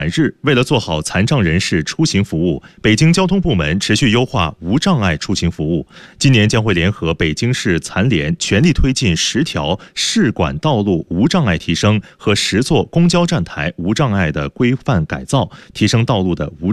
日，为了做好残障人士出行服务，北京交通部门持续优化无障碍出行服务。今年将会联合北京市残联，全力推进10条市管道路无障碍提升和10座公交站台无障碍的规范改造，提升道路的无